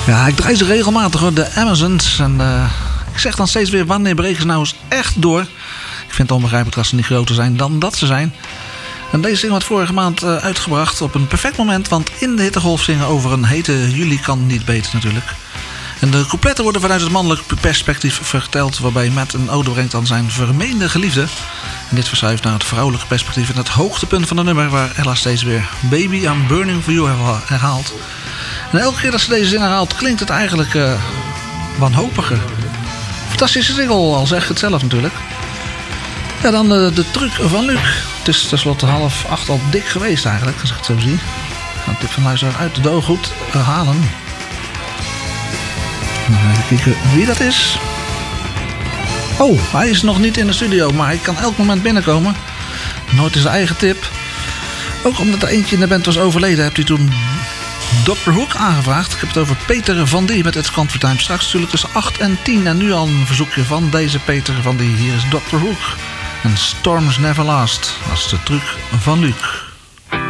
Ja, ik draai ze regelmatig hoor, de Amazons. En ik zeg dan steeds weer, wanneer breken ze nou eens echt door? Ik vind het onbegrijpelijk dat ze niet groter zijn dan dat ze zijn. En deze single werd vorige maand uitgebracht op een perfect moment. Want in de hittegolf zingen over een hete juli kan niet beter natuurlijk. En de coupletten worden vanuit het mannelijk perspectief verteld, waarbij Matt een ode brengt aan zijn vermeende geliefde. En dit verschuift naar het vrouwelijke perspectief in het hoogtepunt van het nummer, waar Ella steeds weer Baby I'm Burning For You herhaalt. En elke keer dat ze deze zin herhaalt, klinkt het eigenlijk wanhopiger. Fantastische single, al zeg ik het zelf natuurlijk. Ja, dan de truc van Luc. Het is tenslotte 7:30 al dik geweest eigenlijk, als ik het zo zie. Ik ga een tip van luisteraar uit de doelgoed halen. Even kijken wie dat is. Oh, hij is nog niet in de studio, maar hij kan elk moment binnenkomen. Nooit is zijn eigen tip. Ook omdat er eentje in de band was overleden, heeft hij toen Dr. Hook aangevraagd. Ik heb het over Peter van Die met It's Country Time. Straks natuurlijk tussen 8 en 10. En nu al een verzoekje van deze Peter van Die. Hier is Dr. Hook. En Storms Never Last. Dat is de truc van Luc.